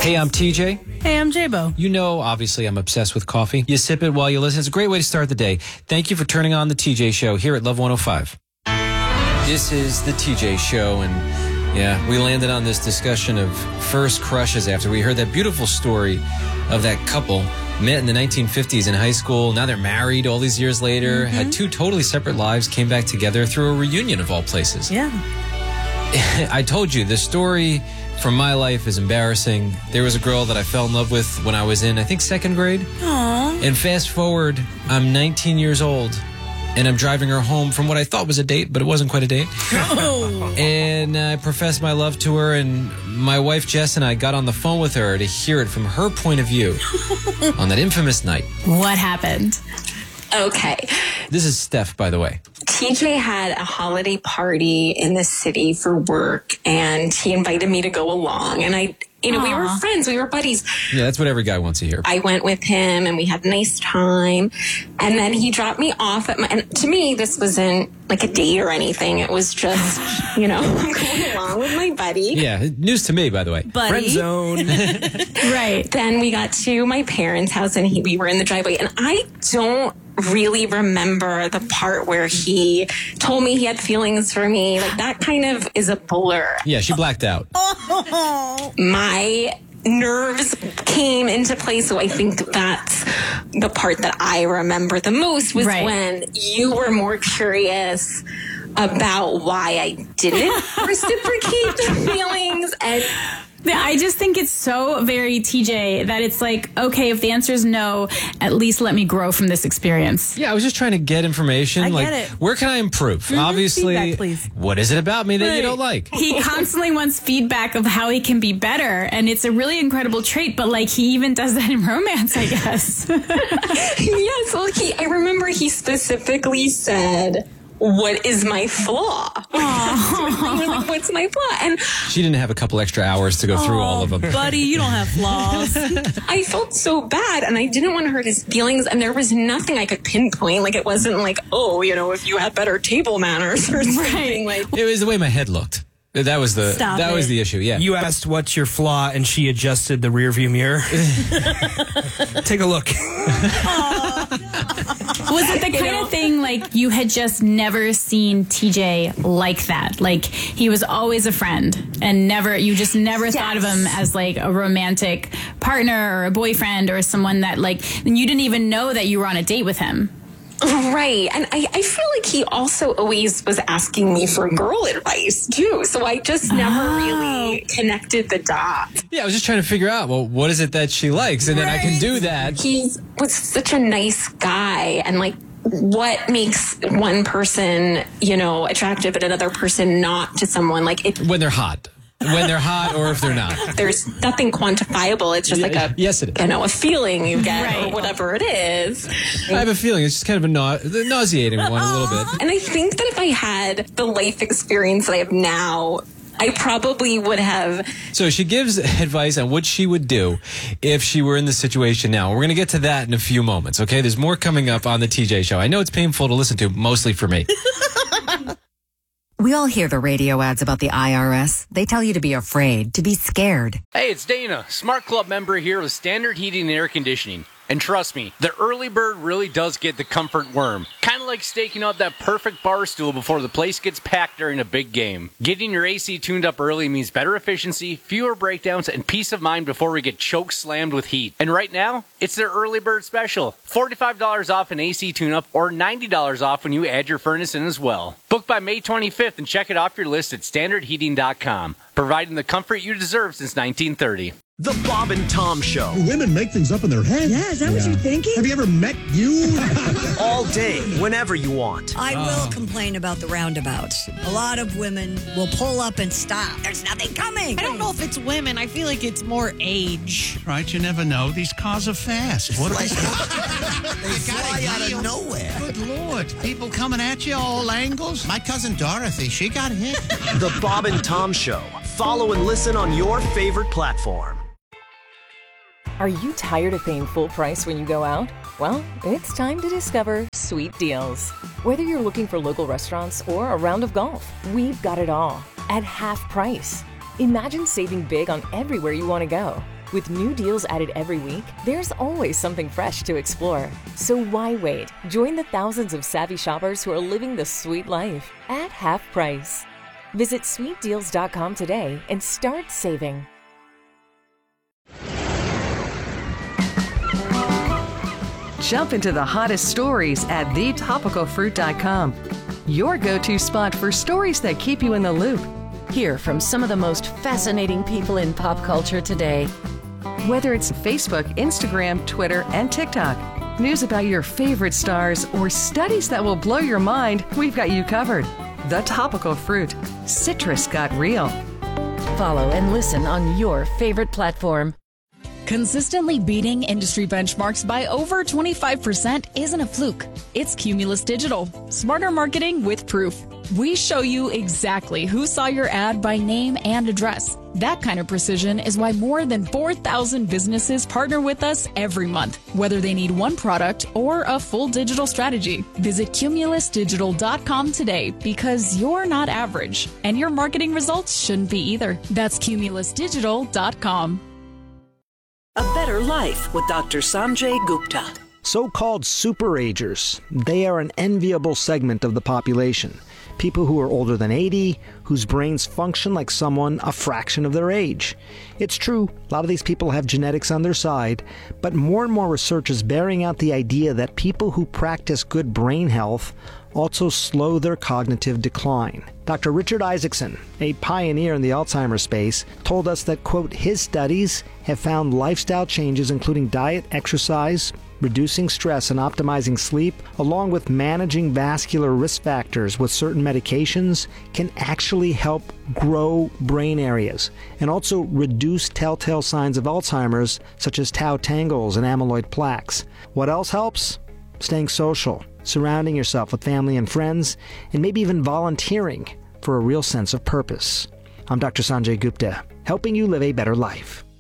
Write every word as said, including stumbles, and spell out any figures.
Hey, I'm T J. Hey, I'm J-Bo. You know, obviously, I'm obsessed with coffee. You sip it while you listen. It's a great way to start the day. Thank you for turning on the T J Show here at Love one oh five. This is the T J Show, and yeah, we landed on this discussion of first crushes after we heard that beautiful story of that couple met in the nineteen fifties in high school. Now they're married all these years later, mm-hmm. had two totally separate lives, came back together through a reunion of all places. Yeah. I told you, the story from my life is embarrassing. There was a girl that I fell in love with when I was in, I think, second grade. Aww. And fast forward, I'm nineteen years old, and I'm driving her home from what I thought was a date, but it wasn't quite a date. Oh. And I professed my love to her, and my wife Jess and I got on the phone with her to hear it from her point of view on that infamous night. What happened? Okay. This is Steph, by the way. T J had a holiday party in the city for work, and he invited me to go along. And I, you know, Aww. we were friends, we were buddies. Yeah, that's what every guy wants to hear. I went with him, and we had a nice time. And then he dropped me off at my, and to me, this wasn't like a date or anything. It was just, you know, going along with my buddy. Yeah, news to me, by the way. Buddy. Friend zone. Right. Then we got to my parents' house, and he, we were in the driveway. And I don't really remember the part where he told me he had feelings for me. Like, that kind of is a blur. Yeah, she blacked out. My nerves came into play, so I think that's the part that I remember the most was right. when you were more curious about why I didn't reciprocate the feelings. And I just think it's so very T J that it's like, okay, if the answer is no, at least let me grow from this experience. Yeah, I was just trying to get information. I like, get it. Where can I improve? Mm-hmm. Obviously, Feedback, please. What is it about me that Right. you don't like? He constantly wants feedback of how he can be better, and it's a really incredible trait, but like he even does that in romance, I guess. Yes, well, he, I remember he specifically said, what is my flaw? Like, what's my flaw? And She didn't have a couple extra hours to go through all of them. Buddy, you don't have flaws. I felt so bad, and I didn't want to hurt his feelings, and there was nothing I could pinpoint. Like, it wasn't like, oh, you know, if you had better table manners or something. Like, It was the way my head looked. That was the Stop that it. was the issue. Yeah. You asked what's your flaw, and she adjusted the rearview mirror. Take a look. Was it the kind know? of thing like you had just never seen T J like that? Like he was always a friend and never, you just never Yes. thought of him as like a romantic partner or a boyfriend or someone that like, and you didn't even know that you were on a date with him. right. And I, I feel like he also always was asking me for girl advice, too. So I just never Oh. really connected the dots. Yeah, I was just trying to figure out, well, what is it that she likes? And then I can do that. He was such a nice guy, and like, what makes one person, you know, attractive and another person not to someone? Like, it, When they're hot. When they're hot or if they're not. there's nothing quantifiable. It's just like a, Yes, it is. you know, a feeling you get Right. or whatever it is. I have a feeling it's just kind of a nau- the nauseating one a little bit. And I think that if I had the life experience that I have now, I probably would have. So she gives advice on what she would do if she were in the situation now. We're going to get to that in a few moments, okay? There's more coming up on the T J Show. I know it's painful to listen to, mostly for me. We all hear the radio ads about the I R S. They tell you to be afraid, to be scared. Hey, it's Dana, Smart Club member here with Standard Heating and Air Conditioning. And trust me, the early bird really does get the comfort worm. Kind of like staking out that perfect bar stool before the place gets packed during a big game. Getting your A C tuned up early means better efficiency, fewer breakdowns, and peace of mind before we get choke slammed with heat. And right now, it's their early bird special. forty-five dollars off an A C tune-up or ninety dollars off when you add your furnace in as well. Book by May twenty-fifth and check it off your list at standard heating dot com. Providing the comfort you deserve since nineteen thirty. The Bob and Tom Show. Women make things up in their head. Yeah, is that what you're thinking? Have you ever met you? All day, whenever you want. I will complain about the roundabouts. A lot of women will pull up and stop. There's nothing coming. I don't know if it's women. I feel like it's more age. Right, you never know. These cars are fast. What They fly out of nowhere. Good Lord. People coming at you all angles. My cousin Dorothy, she got hit. The Bob and Tom Show. Follow and listen on your favorite platform. Are you tired of paying full price when you go out? Well, it's time to discover Sweet Deals. Whether you're looking for local restaurants or a round of golf, we've got it all at half price. Imagine saving big on everywhere you want to go. With new deals added every week, there's always something fresh to explore. So why wait? Join the thousands of savvy shoppers who are living the sweet life at half price. Visit sweet deals dot com today and start saving. Jump into the hottest stories at the topical fruit dot com. Your go-to spot for stories that keep you in the loop. Hear from some of the most fascinating people in pop culture today. Whether it's Facebook, Instagram, Twitter, and TikTok, news about your favorite stars, or studies that will blow your mind, we've got you covered. The Topical Fruit. Citrus got real. Follow and listen on your favorite platform. Consistently beating industry benchmarks by over twenty-five percent isn't a fluke. It's Cumulus Digital. Smarter marketing with proof. We show you exactly who saw your ad by name and address. That kind of precision is why more than four thousand businesses partner with us every month, whether they need one product or a full digital strategy. Visit cumulus digital dot com today because you're not average, and your marketing results shouldn't be either. That's cumulus digital dot com. A Better Life with Doctor Sanjay Gupta. So-called superagers. They are an enviable segment of the population. People who are older than eighty, whose brains function like someone a fraction of their age. It's true, a lot of these people have genetics on their side, but more and more research is bearing out the idea that people who practice good brain health also slow their cognitive decline. Doctor Richard Isaacson, a pioneer in the Alzheimer's space, told us that, quote, his studies have found lifestyle changes including diet, exercise, reducing stress and optimizing sleep, along with managing vascular risk factors with certain medications, can actually help grow brain areas and also reduce telltale signs of Alzheimer's, such as tau tangles and amyloid plaques. What else helps? Staying social, surrounding yourself with family and friends, and maybe even volunteering for a real sense of purpose. I'm Doctor Sanjay Gupta, helping you live a better life.